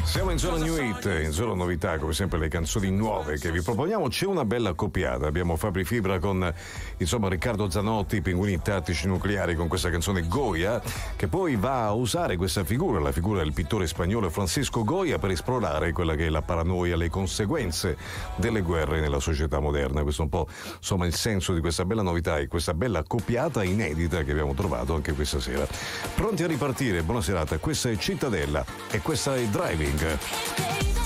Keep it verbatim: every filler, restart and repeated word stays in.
Siamo in zona New Hit, in zona novità, come sempre le canzoni nuove che vi proponiamo. C'è una bella accoppiata, abbiamo Fabri Fibra con insomma Riccardo Zanotti, Pinguini Tattici Nucleari, con questa canzone Goya, che poi va a usare questa figura, la figura del pittore spagnolo Francisco Goya, per esplorare quella che è la paranoia, le conseguenze delle guerre nella società moderna. Questo è un po' insomma il senso di questa bella novità e questa bella accoppiata inedita che abbiamo trovato anche questa sera. Pronti a ripartire, buona serata, questa è Cittadella e questa è Driving.